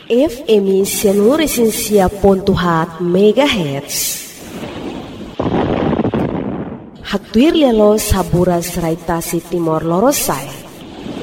FM Seluruh Pontuhat MHz. Haktuir yalo sabura seraitasi Timor Lorosai.